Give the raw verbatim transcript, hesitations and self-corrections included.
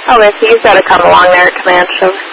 Oh, Missy, you've got to come along there at command shows.